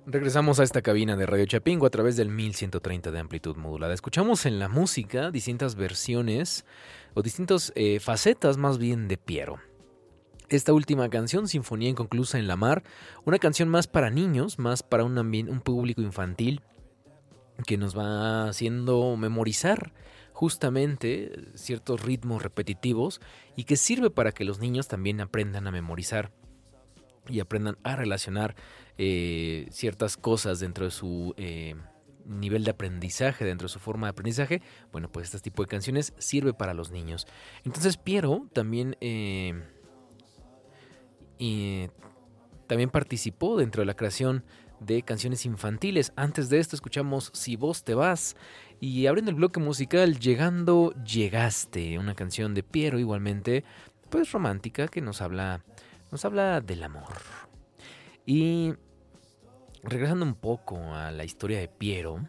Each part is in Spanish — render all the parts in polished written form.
Regresamos a esta cabina de Radio Chapingo a través del 1130 de amplitud modulada. Escuchamos en la música distintas versiones o distintas facetas más bien de Piero. Esta última canción, Sinfonía Inconclusa en la Mar, una canción más para niños, más para un público infantil que nos va haciendo memorizar justamente ciertos ritmos repetitivos y que sirve para que los niños también aprendan a memorizar y aprendan a relacionar ciertas cosas dentro de su nivel de aprendizaje, dentro de su forma de aprendizaje. Bueno, pues este tipo de canciones sirve para los niños. Entonces Piero también, también participó dentro de la creación de canciones infantiles. Antes de esto escuchamos Si vos te vas, y abriendo el bloque musical Llegando, llegaste, una canción de Piero igualmente pues romántica que nos habla del amor. Y regresando un poco a la historia de Piero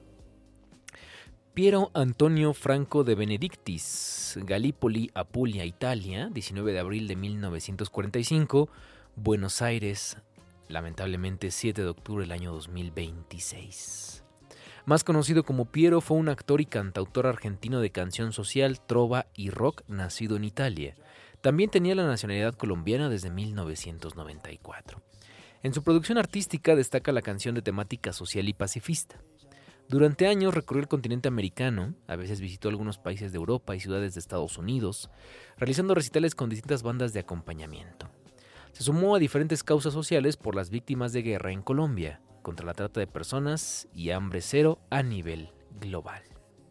Antonio Franco de Benedictis, Gallipoli, Apulia, Italia, 19 de abril de 1945, Buenos Aires, lamentablemente 7 de octubre del año 2026. Más conocido como Piero, fue un actor y cantautor argentino de canción social, trova y rock, nacido en Italia. También tenía la nacionalidad colombiana desde 1994. En su producción artística destaca la canción de temática social y pacifista. Durante años recorrió el continente americano, a veces visitó algunos países de Europa y ciudades de Estados Unidos, realizando recitales con distintas bandas de acompañamiento. Se sumó a diferentes causas sociales por las víctimas de guerra en Colombia, contra la trata de personas y hambre cero a nivel global.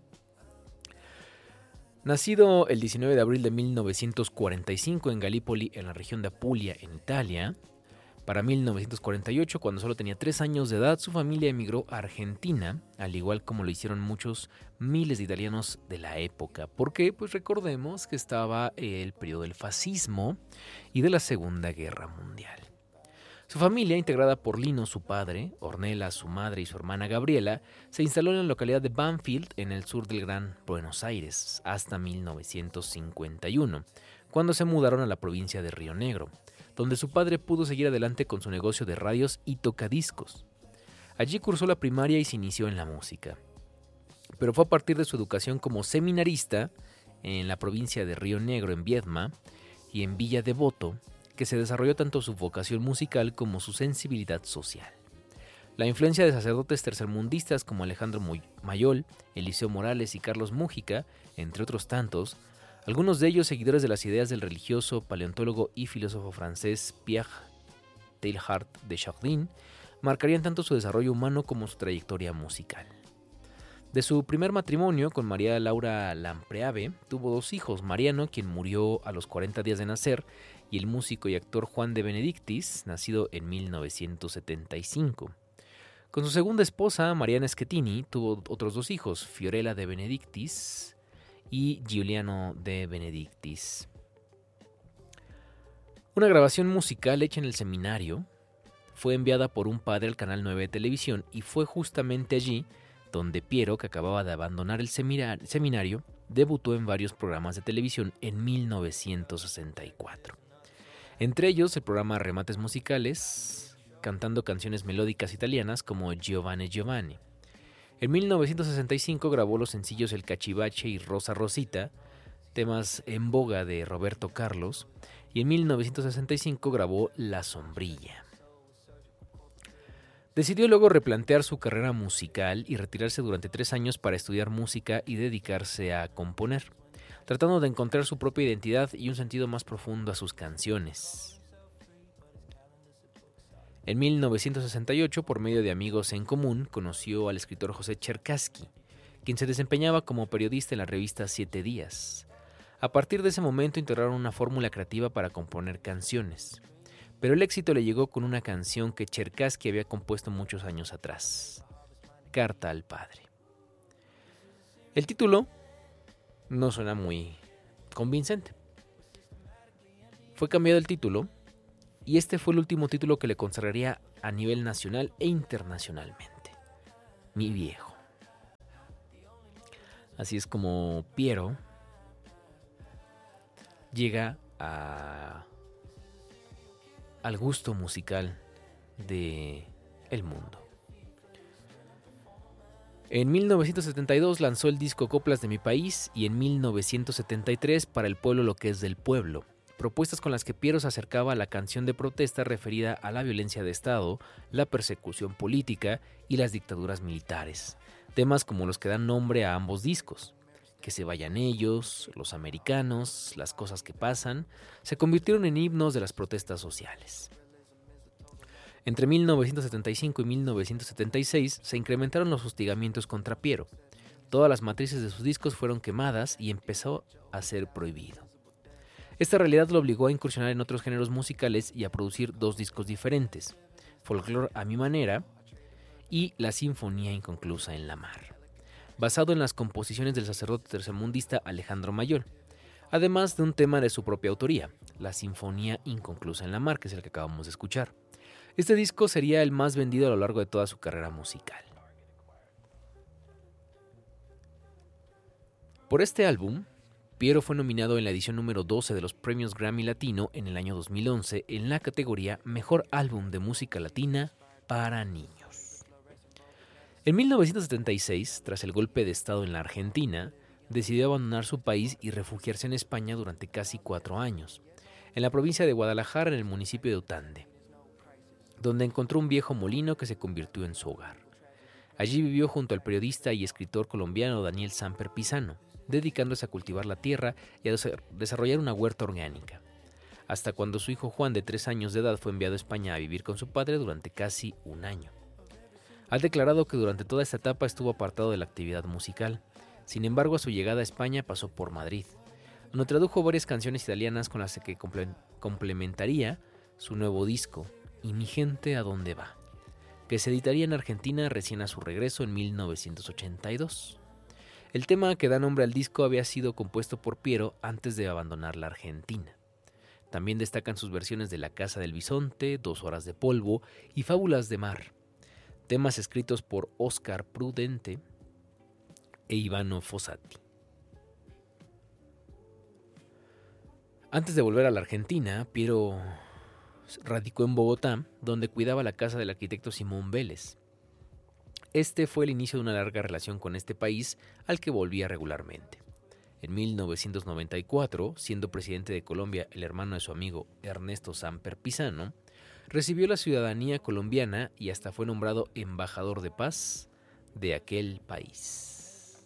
Nacido el 19 de abril de 1945 en Gallipoli, en la región de Apulia, en Italia, para 1948, cuando solo tenía 3 años de edad, su familia emigró a Argentina, al igual como lo hicieron muchos miles de italianos de la época. Porque, pues recordemos que estaba el periodo del fascismo y de la Segunda Guerra Mundial. Su familia, integrada por Lino, su padre, Ornella, su madre y su hermana Gabriela, se instaló en la localidad de Banfield, en el sur del Gran Buenos Aires, hasta 1951, cuando se mudaron a la provincia de Río Negro, donde su padre pudo seguir adelante con su negocio de radios y tocadiscos. Allí cursó la primaria y se inició en la música. Pero fue a partir de su educación como seminarista en la provincia de Río Negro, en Viedma, y en Villa Devoto, que se desarrolló tanto su vocación musical como su sensibilidad social. La influencia de sacerdotes tercermundistas como Alejandro Mayol, Eliseo Morales y Carlos Mújica, entre otros tantos, algunos de ellos seguidores de las ideas del religioso, paleontólogo y filósofo francés Pierre Teilhard de Chardin, marcarían tanto su desarrollo humano como su trayectoria musical. De su primer matrimonio con María Laura Lampreave, tuvo 2 hijos, Mariano, quien murió a los 40 días de nacer, y el músico y actor Juan de Benedictis, nacido en 1975. Con su segunda esposa, Mariana Schettini, tuvo otros 2 hijos, Fiorella de Benedictis y Giuliano de Benedictis. Una grabación musical hecha en el seminario fue enviada por un padre al Canal 9 de televisión, y fue justamente allí donde Piero, que acababa de abandonar el seminario, debutó en varios programas de televisión en 1964. Entre ellos el programa Remates Musicales, cantando canciones melódicas italianas como Giovanni Giovanni. En 1965 grabó los sencillos El Cachivache y Rosa Rosita, temas en boga de Roberto Carlos, y en 1965 grabó La Sombrilla. Decidió luego replantear su carrera musical y retirarse durante 3 años para estudiar música y dedicarse a componer, tratando de encontrar su propia identidad y un sentido más profundo a sus canciones. En 1968, por medio de amigos en común, conoció al escritor José Cherkassky, quien se desempeñaba como periodista en la revista Siete Días. A partir de ese momento integraron una fórmula creativa para componer canciones, pero el éxito le llegó con una canción que Cherkassky había compuesto muchos años atrás, Carta al Padre. El título no suena muy convincente. Fue cambiado el título, y este fue el último título que le consagraría a nivel nacional e internacionalmente: Mi Viejo. Así es como Piero llega al gusto musical de el mundo. En 1972 lanzó el disco Coplas de mi país y en 1973 Para el pueblo lo que es del pueblo, propuestas con las que Piero se acercaba a la canción de protesta referida a la violencia de Estado, la persecución política y las dictaduras militares, temas como los que dan nombre a ambos discos. Que se vayan ellos, los americanos, las cosas que pasan, se convirtieron en himnos de las protestas sociales. Entre 1975 y 1976 se incrementaron los hostigamientos contra Piero. Todas las matrices de sus discos fueron quemadas y empezó a ser prohibido. Esta realidad lo obligó a incursionar en otros géneros musicales y a producir 2 discos diferentes, Folklore a mi manera y La Sinfonía Inconclusa en la Mar, basado en las composiciones del sacerdote tercermundista Alejandro Mayol, además de un tema de su propia autoría, La Sinfonía Inconclusa en la Mar, que es el que acabamos de escuchar. Este disco sería el más vendido a lo largo de toda su carrera musical. Por este álbum, Piero fue nominado en la edición número 12 de los Premios Grammy Latino en el año 2011 en la categoría Mejor Álbum de Música Latina para Niños. En 1976, tras el golpe de Estado en la Argentina, decidió abandonar su país y refugiarse en España durante casi 4 años, en la provincia de Guadalajara, en el municipio de Utande, donde encontró un viejo molino que se convirtió en su hogar. Allí vivió junto al periodista y escritor colombiano Daniel Samper Pisano, dedicándose a cultivar la tierra y a desarrollar una huerta orgánica, hasta cuando su hijo Juan, de 3 años de edad, fue enviado a España a vivir con su padre durante casi un año. Ha declarado que durante toda esta etapa estuvo apartado de la actividad musical. Sin embargo, a su llegada a España pasó por Madrid, donde tradujo varias canciones italianas con las que complementaría su nuevo disco, Y mi gente a dónde va, que se editaría en Argentina recién a su regreso en 1982. El tema que da nombre al disco había sido compuesto por Piero antes de abandonar la Argentina. También destacan sus versiones de La Casa del Bisonte, 2 horas de polvo y Fábulas de mar, temas escritos por Oscar Prudente e Ivano Fossati. Antes de volver a la Argentina, Piero radicó en Bogotá, donde cuidaba la casa del arquitecto Simón Vélez. Este fue el inicio de una larga relación con este país al que volvía regularmente. En 1994, siendo presidente de Colombia el hermano de su amigo Ernesto Samper Pisano, recibió la ciudadanía colombiana y hasta fue nombrado embajador de paz de aquel país.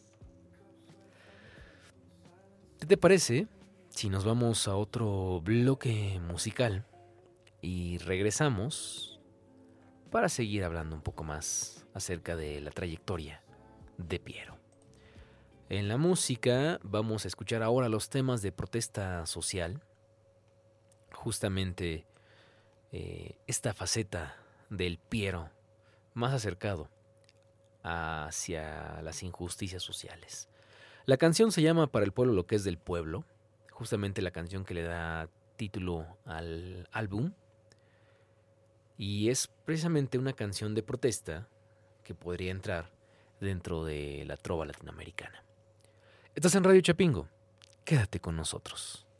¿Qué te parece si nos vamos a otro bloque musical y regresamos para seguir hablando un poco más acerca de la trayectoria de Piero? En la música vamos a escuchar ahora los temas de protesta social, justamente esta faceta del Piero más acercado hacia las injusticias sociales. La canción se llama Para el pueblo lo que es del pueblo, justamente la canción que le da título al álbum, y es precisamente una canción de protesta que podría entrar dentro de la trova latinoamericana. Estás en Radio Chapingo, quédate con nosotros.